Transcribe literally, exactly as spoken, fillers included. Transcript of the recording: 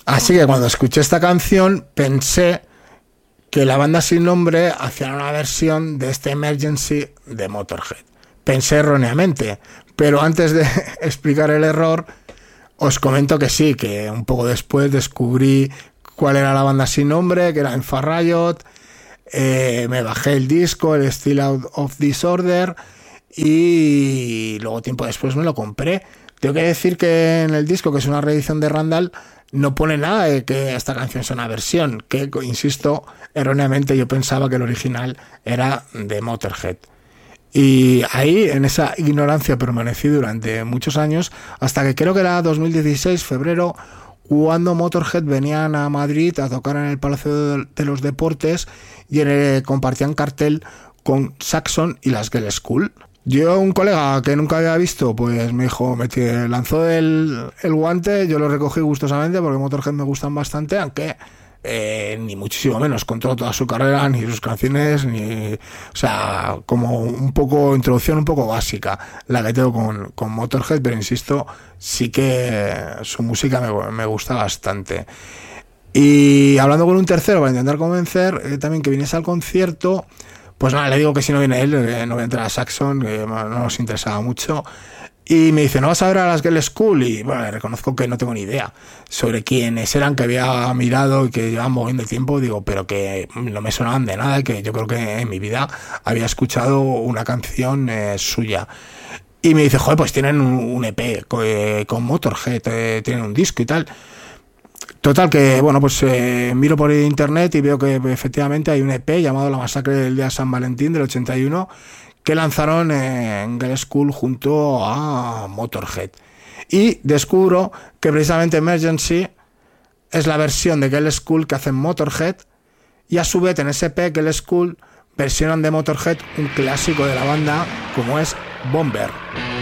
Así que cuando escuché esta canción pensé que la banda sin nombre hacía una versión de este Emergency de Motorhead. Pensé erróneamente, pero antes de explicar el error, os comento que sí, que un poco después descubrí cuál era la banda sin nombre, que era Enfant Riot, eh, me bajé el disco, el Still Out of Disorder, y luego tiempo después me lo compré. Tengo que decir que en el disco, que es una reedición de Randall, no pone nada de que esta canción sea una versión, que, insisto, erróneamente yo pensaba que el original era de Motorhead. Y ahí, en esa ignorancia, permanecí durante muchos años, hasta que creo que era dos mil dieciséis, febrero, cuando Motorhead venían a Madrid a tocar en el Palacio de los Deportes y en el, compartían cartel con Saxon y las Girl School. Yo, un colega que nunca había visto, pues me dijo, me lanzó el, el guante, yo lo recogí gustosamente porque Motorhead me gustan bastante, aunque eh, ni muchísimo menos controlo toda su carrera, ni sus canciones, ni, o sea, como un poco, introducción un poco básica, la que tengo con, con Motorhead, pero insisto, sí que su música me, me gusta bastante. Y hablando con un tercero para intentar convencer, eh, también que viniese al concierto, pues nada, le digo que si no viene él, eh, no voy a entrar a Saxon, que no nos interesaba mucho. Y me dice, ¿no vas a ver a las Girl School? Y bueno, reconozco que no tengo ni idea sobre quiénes eran, que había mirado y que llevaban moviendo el tiempo. Digo, pero que no me sonaban de nada y que yo creo que en mi vida había escuchado una canción eh, suya. Y me dice, joder, pues tienen un, un E P con, eh, con Motorhead, eh, tienen un disco y tal. Total, que bueno, pues eh, miro por internet y veo que efectivamente hay un E P llamado La Masacre del Día de San Valentín del ochenta y uno que lanzaron en Girl School junto a Motorhead. Y descubro que precisamente Emergency es la versión de Girl School que hacen Motorhead, y a su vez en ese E P Girl School versionan de Motorhead un clásico de la banda como es Bomber.